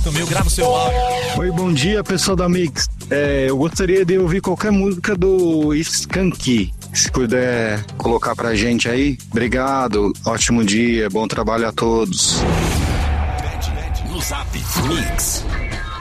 88.000, grava o seu áudio. Oi, bom dia, pessoal da Mix. Eu gostaria de ouvir qualquer música do Skanky. Se puder colocar pra gente aí. Obrigado, ótimo dia, bom trabalho a todos. No Zap Mix.